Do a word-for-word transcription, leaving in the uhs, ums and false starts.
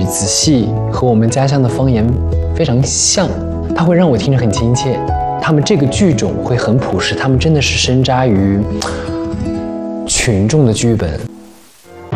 语子系和我们家乡的方言非常像，它会让我听着很亲切。他们这个剧种会很朴实，他们真的是深扎于群众的剧本。